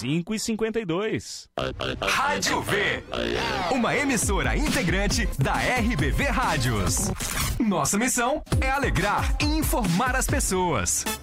5h52. Rádio V, uma emissora integrante da RBV Rádios. Nossa missão é alegrar e informar as pessoas.